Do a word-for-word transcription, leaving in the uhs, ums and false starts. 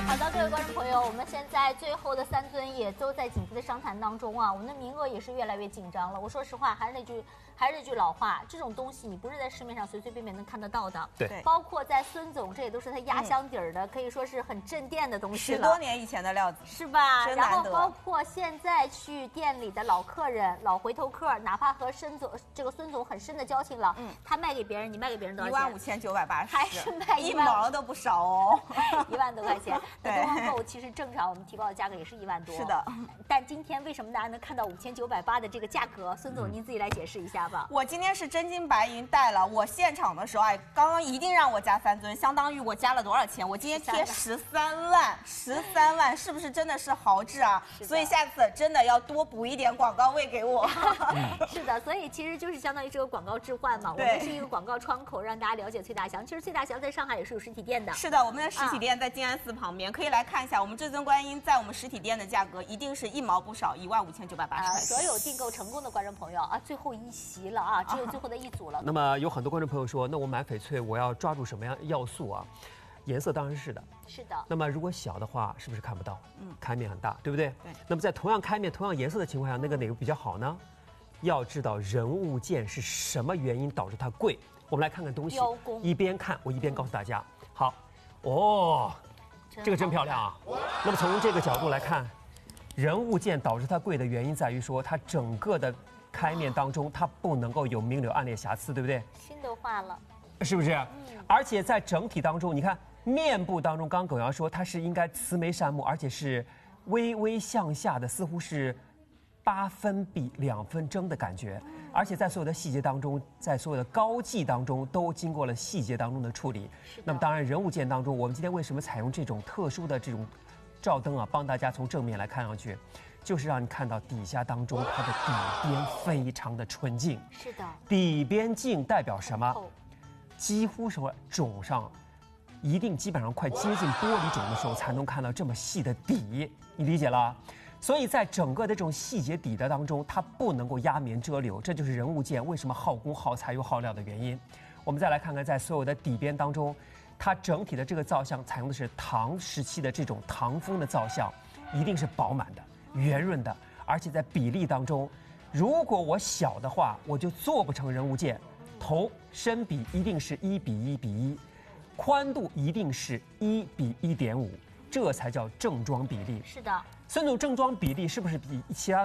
好的，各位观众朋友，我们现在最后的三尊也都在紧急的商谈当中啊，我们的名额也是越来越紧张了。我说实话，还是那句，还是那句老话，这种东西你不是在市面上随随便便能看得到的。 对， 包括在孙总，这也都是他压箱底儿的，嗯、可以说是很镇店的东西了。 十多年以前的料子， 是吧？ 真然后难得。 包括现在去店里的老客人、老回头客，哪怕和申总这个孙总很深的交情了，嗯，他卖给别人，你卖给别人多少钱？ 一万五千九百八十， 还是卖一毛都不少哦， 一万多块钱。 对。 东方购其实正常我们提报的价格也是一万多， 是的。 但今天为什么大家能看到五千九百八的这个价格？孙总，您自己来解释一下吧。 我今天是真金白银带了，我现场的时候，哎，刚刚一定让我加三尊，相当于我加了多少钱？我今天贴十三万，十三万，是不是真的是豪掷啊？所以下次真的要多补一点广告位给我。 是的，所以其实就是相当于这个广告置换嘛，我们是一个广告窗口，让大家了解崔大祥。其实崔大祥在上海也是有实体店的。 是的，我们的实体店在静安寺旁边，可以来看一下我们这尊观音在我们实体店的价格一定是一毛不少，一万五千九百八十块钱。 所有订购成功的观众朋友啊，最后一席了啊，只有最后的一组了。 那么有很多观众朋友说，那我买翡翠我要抓住什么样要素啊？颜色当然是的， 是的。 那么如果小的话，是不是看不到？嗯，开面很大，对不对？ 对。 那么在同样开面、同样颜色的情况下，那个哪个比较好呢？要知道人物件是什么原因导致它贵。我们来看看东西，一边看我一边告诉大家。好，哦，这个真漂亮啊。那么从这个角度来看，人物件导致它贵的原因在于说，它整个的开面当中，它不能够有明柳暗裂瑕疵，对不对？ 心都化了， 是不是？嗯。而且在整体当中，你看面部当中，刚刚耿阳说它是应该慈眉善目，而且是微微向下的，似乎是八分比两分争的感觉。而且在所有的细节当中，在所有的高髻当中，都经过了细节当中的处理。那么当然，人物件当中，我们今天为什么采用这种特殊的这种照灯啊，帮大家从正面来看上去，就是让你看到底下当中它的底边非常的纯净。 是的， 底边净代表什么？几乎说种上，一定基本上快接近玻璃种的时候，才能看到这么细的底。你理解了？所以在整个的这种细节底的当中，它不能够压棉遮柳，这就是人物件为什么耗工耗材又耗料的原因。我们再来看看，在所有的底边当中，它整体的这个造像采用的是唐时期的这种唐风的造像，一定是饱满的、圆润的，而且在比例当中，如果我小的话，我就做不成人物件。头身比一定是一比一比一，宽度一定是一比一点五，这才叫正装比例。 是的， 孙总正装比例是不是比其他